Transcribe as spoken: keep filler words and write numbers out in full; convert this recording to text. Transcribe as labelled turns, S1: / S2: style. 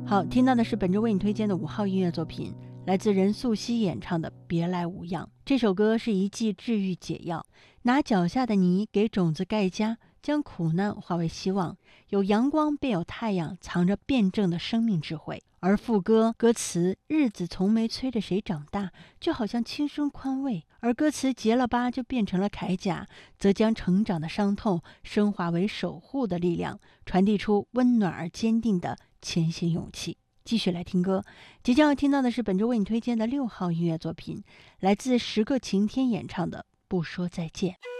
S1: 好，听到的是本周为你推荐的五号音乐作品，来自任素汐演唱的《别来无恙》。这首歌是一剂治愈解药，拿脚下的泥给种子盖家，将苦难化为希望。有阳光便有太阳，藏着辩证的生命智慧。而副歌歌词日子从没催着谁长大，就好像轻声宽慰，而歌词结了疤就变成了铠甲，则将成长的伤痛升华为守护的力量，传递出温暖而坚定的前行勇气。继续来听歌，即将要听到的是本周为你推荐的六号音乐作品，来自十个晴天演唱的《不说再见》。